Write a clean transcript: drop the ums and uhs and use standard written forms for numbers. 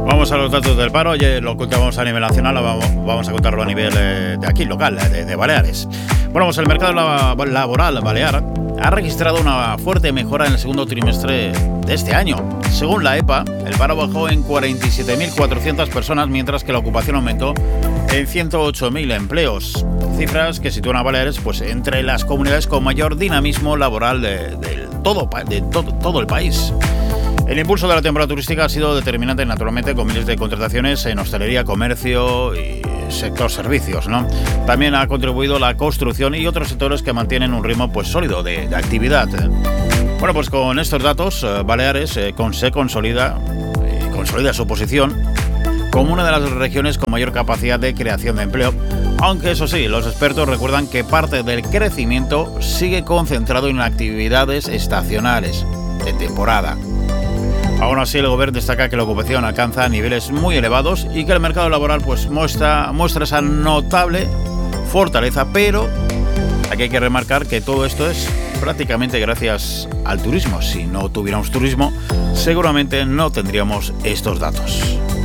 Vamos a los datos del paro. Oye, lo contábamos a nivel nacional, vamos a contarlo a nivel de aquí, local, de Baleares. Bueno, pues el mercado laboral balear ha registrado una fuerte mejora en el segundo trimestre de este año. Según la EPA, el paro bajó en 47.400 personas, mientras que la ocupación aumentó en 108.000 empleos. Cifras que sitúan a Baleares pues, entre las comunidades con mayor dinamismo laboral de todo el país. El impulso de la temporada turística ha sido determinante, naturalmente, con miles de contrataciones en hostelería, comercio y sector servicios, ¿no? También ha contribuido la construcción y otros sectores que mantienen un ritmo pues, sólido de actividad. Bueno, pues con estos datos, Baleares se consolida su posición como una de las regiones con mayor capacidad de creación de empleo, aunque eso sí, los expertos recuerdan que parte del crecimiento sigue concentrado en actividades estacionales, de temporada. Aún así, el Gobierno destaca que la ocupación alcanza niveles muy elevados y que el mercado laboral pues, muestra esa notable fortaleza, pero aquí hay que remarcar que todo esto es prácticamente gracias al turismo. Si no tuviéramos turismo, seguramente no tendríamos estos datos.